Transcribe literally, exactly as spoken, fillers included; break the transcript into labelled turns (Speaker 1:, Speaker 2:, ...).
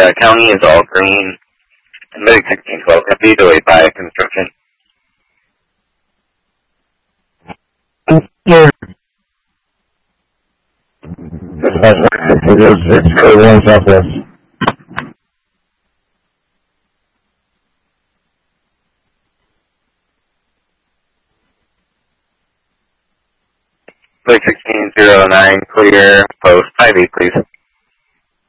Speaker 1: The county is all green. Medic sixteen twelve, can be delayed by construction.
Speaker 2: Here. It is, it's code one Southwest.
Speaker 1: Medic sixteen zero nine, clear, post five eight, please.